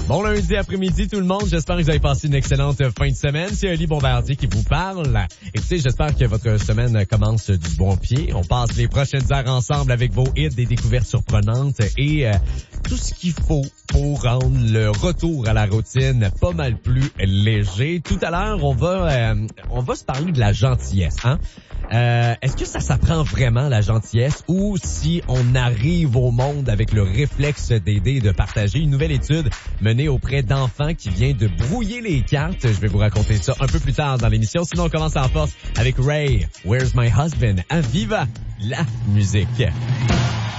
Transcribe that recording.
Bon lundi après-midi tout le monde, j'espère que vous avez passé une excellente fin de semaine. C'est Oli Bombardier qui vous parle. Écoutez, j'espère que votre semaine commence du bon pied. On passe les prochaines heures ensemble avec vos hits, des découvertes surprenantes et tout ce qu'il faut pour rendre le retour à la routine pas mal plus léger. Tout à l'heure, on va se parler de la gentillesse, hein? Est-ce que ça s'apprend vraiment la gentillesse ou si on arrive au monde avec le réflexe d'aider et de partager? Une nouvelle étude menée auprès d'enfants qui vient de brouiller les cartes. Je vais vous raconter ça un peu plus tard dans l'émission. Sinon, on commence en force avec Ray, Where's My Husband? À Viva la musique.